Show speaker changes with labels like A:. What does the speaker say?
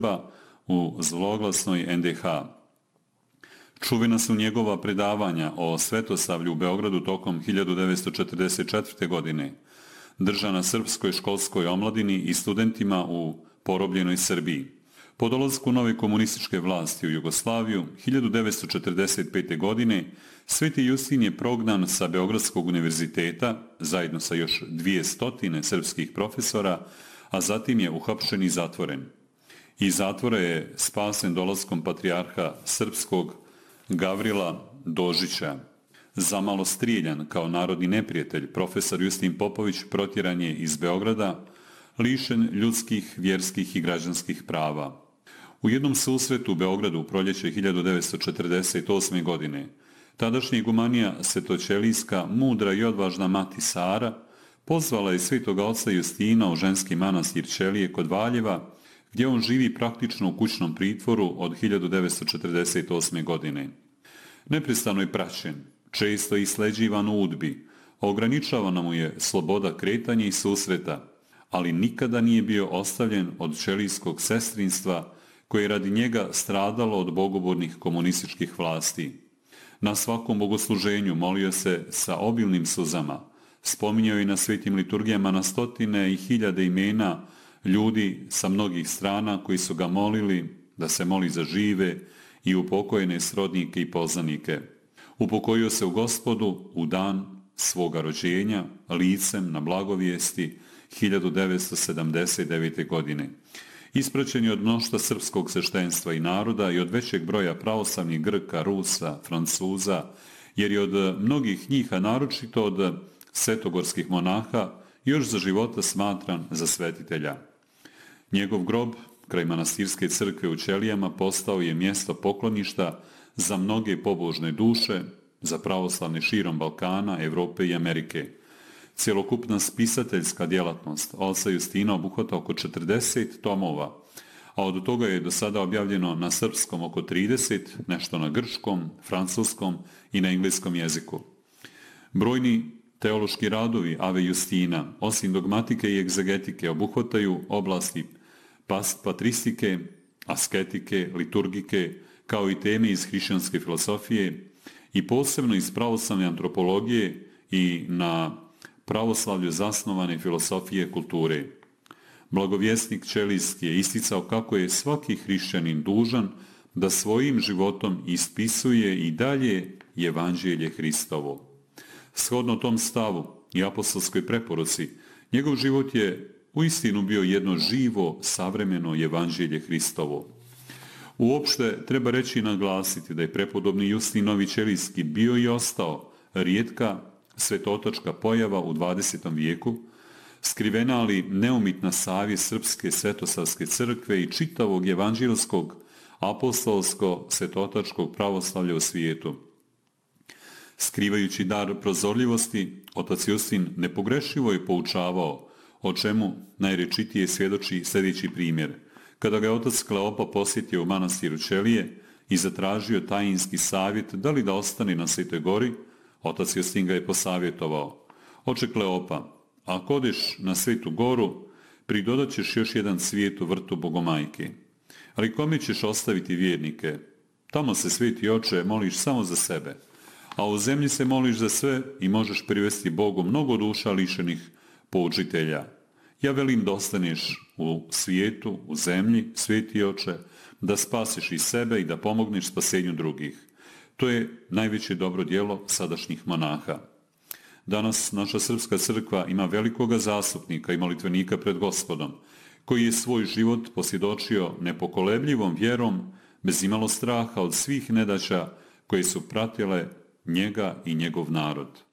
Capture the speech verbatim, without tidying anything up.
A: u zloglasnoj en de ha. Čuvena su njegova predavanja o Svetosavlju u Beogradu tokom hiljadu devetsto četrdeset četvrte. godine, držana srpskoj školskoj omladini i studentima u porobljenoj Srbiji. Po dolasku nove komunističke vlasti u Jugoslaviju, hiljadu devetsto četrdeset pete. godine, Sveti Justin je prognan sa Beogradskog univerziteta, zajedno sa još dvije stotine srpskih profesora, a zatim je uhapšen i zatvoren. Iz zatvora je spasen dolaskom patrijarha srpskog Gavrila Dožića. Zamalo strijeljan kao narodni neprijatelj, profesor Justin Popović protjeran je iz Beograda, lišen ljudskih, vjerskih i građanskih prava. U jednom susretu u Beogradu u proljeće hiljadu devetsto četrdeset osme. godine, tadašnja igumanija svetoćelijska, mudra i odvažna mati Sara, pozvala je svetoga oca Justina u ženski manastir Ćelije kod Valjeva, gdje on živi praktično u kućnom pritvoru od hiljadu devetsto četrdeset osme. godine. Neprestano je praćen, često i sleđivan u udbi, ograničavana mu je sloboda kretanja i susreta, ali nikada nije bio ostavljen od ćelijskog sestrinstva koje je radi njega stradalo od bogobornih komunističkih vlasti. Na svakom bogosluženju molio se sa obilnim suzama, spominjao je na svetim liturgijama na stotine i hiljade imena ljudi sa mnogih strana koji su ga molili da se moli za žive i upokojene srodnike i poznanike. Upokojio se u Gospodu u dan svoga rođenja licem na blagovijesti hiljadu devetsto sedamdeset devete. godine. Ispraćen je od mnoštva srpskog sveštenstva i naroda i od većeg broja pravoslavnih Grka, Rusa, Francuza, jer je od mnogih njih, a naročito od svetogorskih monaha, još za života smatran za svetitelja. Njegov grob kraj manastirske crkve u Ćelijama postao je mjesto pokloništa za mnoge pobožne duše, za pravoslavne širom Balkana, Evrope i Amerike. Cjelokupna spisateljska djelatnost oca Justina obuhvata oko četrdeset tomova, a od toga je do sada objavljeno na srpskom oko trideset, nešto na grčkom, francuskom i na engleskom jeziku. Brojni teološki radovi Ave Justina, osim dogmatike i egzegetike, obuhvataju oblasti patristike, asketike, liturgike, kao i teme iz hrišćanske filosofije i posebno iz pravoslavne antropologije i na pravoslavlju zasnovane filosofije kulture. Blagovjesnik Ćelijski je isticao kako je svaki hrišćanin dužan da svojim životom ispisuje i dalje evanđelje Hristovo. Shodno tom stavu i apostolskoj preporuci, njegov život je uistinu bio jedno živo, savremeno evanđelje Hristovo. Uopšte treba reći i naglasiti da je prepodobni Justin Novi Ćelijski bio i ostao rijetka svetotačka pojava u dvadesetom vijeku, skrivena ali neumitna savjest Srpske svetosavske crkve i čitavog evanđelskog, apostolsko, svetotačkog pravoslavlja u svijetu. Skrivajući dar prozorljivosti, otac Justin nepogrešivo je poučavao, o čemu najrečitije svjedoči sljedeći primjer. Kada ga je otac Kleopa posjetio u manastiru Ćelije i zatražio tajinski savjet da li da ostane na Svetoj gori, otac Justin ga je posavjetovao: oče Kleopa, ako odeš na Svetu goru, pridodat ćeš još jedan cvijet u vrtu Bogomajke. Ali kome ćeš ostaviti vjernike? Tamo se, sveti oče, moliš samo za sebe, a u zemlji se moliš za sve i možeš privesti Bogu mnogo duša lišenih poučitelja. Ja velim da ostaneš u svijetu, u zemlji, sveti oče, da spasiš i sebe i da pomogneš spasenju drugih. To je najveće dobro djelo sadašnjih monaha. Danas naša srpska crkva ima velikoga zastupnika i molitvenika pred Gospodom, koji je svoj život posvjedočio nepokolebljivom vjerom, bez imalo straha od svih nedaća koje su pratile njega i njegov narod.